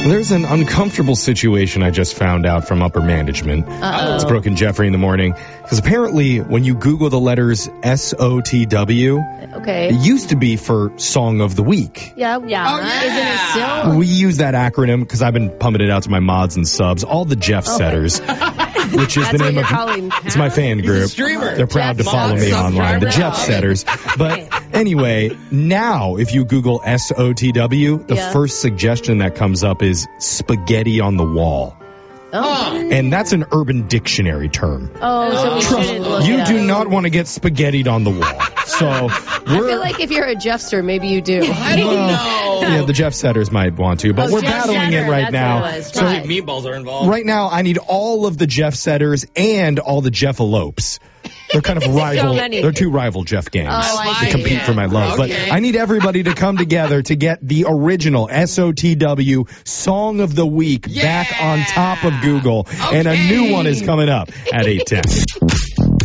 There's an uncomfortable situation I just found out from upper management. It's Brooke and Jeffrey in the morning. Because apparently when you Google the letters SOTW, Okay. it used to be for Song of the Week. Yeah. Oh, yeah. Isn't it still? We use that acronym because I've been pumping it out to my mods and subs, all the Jeff Setters, which is That's the what name you're of calling. it's my fan group. streamer. They're proud Jeff to follow me Mod online, the subscriber. Jeff Setters. But anyway, now if you Google SOTW, the Yeah. first suggestion that comes up is spaghetti on the wall. Oh. And that's an Urban Dictionary term. So we shouldn't look You it up. do not want to get spaghettied on the wall. So I we're feel like if you're a Jeffster, maybe you do. I don't know. yeah, the Jeff Setters might want to, but we're Jeff battling Setter, it right that's now. what it was. So Right. Meatballs are involved. right now, I need all of the Jeff Setters and all the Jeffalopes. They're kind of rival. many. They're two rival Jeff gangs Oh, I that see. compete for my love. Okay. But I need everybody to come together to get the original SOTW Song of the Week back on top of Google. And a new Okay. one is coming up at 8:10.